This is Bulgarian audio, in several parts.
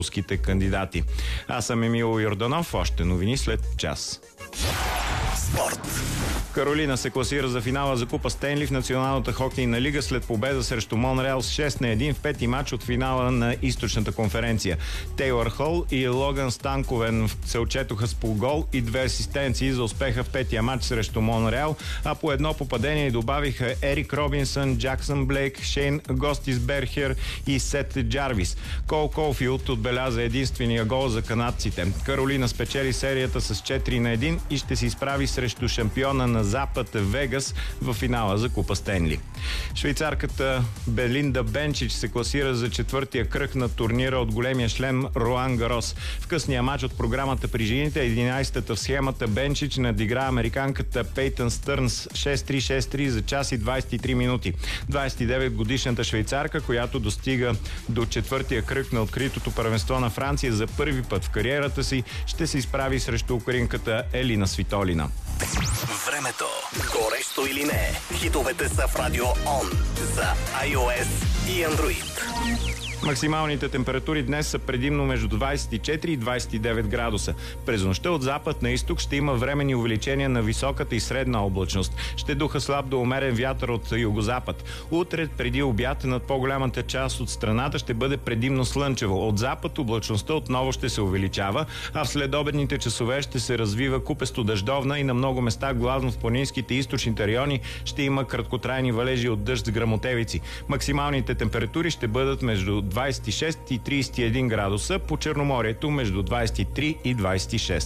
руските кандидати. Аз съм Емил Йорданов, още новини след час. Спорт. Каролина се класира за финала за Купа Стенли в Националната хокейна лига след победа срещу Монреал с 6-1 в пети матч от финала на източната конференция. Тейлър Хол и Логан Станковен се отчетоха с по гол и 2 асистенции за успеха в петия матч срещу Монреал, а по едно попадение добавиха Ерик Робинсън, Джаксън Блейк, Шейн Гостисберхер и Сет Джарвис. Кол Колфилд отбеляза единствения гол за канадците. Каролина спечели серията с 4-1 и ще се изправи срещу шампиона на Запад Вегас в финала за Купа Стенли. Швейцарката Белинда Бенчич се класира за четвъртия кръг на турнира от големия шлем Роан Гарос. В късния матч от програмата при жените, 11-та в схемата, Бенчич надигра американката Пейтън Стърнс 6-3-6-3 за час и 23 минути. 29-годишната швейцарка, която достига до четвъртия кръг на откритото първенство на Франция за първи път в кариерата си, ще се изправи срещу украинката Елина Свитолина. Времето. Горещо или не? Хитовете са в Радио Он за iOS и Android. Максималните температури днес са предимно между 24 и 29 градуса. През нощта от запад на изток ще има временни увеличения на високата и средна облачност. Ще духа слаб до умерен вятър от югозапад. Утре преди обяд над по-голямата част от страната ще бъде предимно слънчево. От запад облачността отново ще се увеличава, а в следобедните часове ще се развива купесто дъждовна и на много места, главно в планинските и източните райони, ще има краткотрайни валежи от дъжд с гръмотевици. Максималните температури ще бъдат между 26 и 31 градуса, по Черноморието между 23 и 26.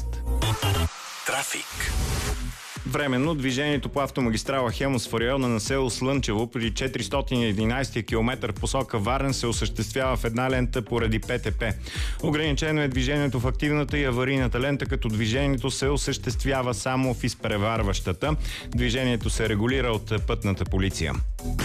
Трафик. Временно движението по автомагистрала Хемус в района на село Слънчево при 411 км посока Варна се осъществява в една лента поради ПТП. Ограничено е движението в активната и аварийната лента, като движението се осъществява само в изпреварващата. Движението се регулира от пътната полиция.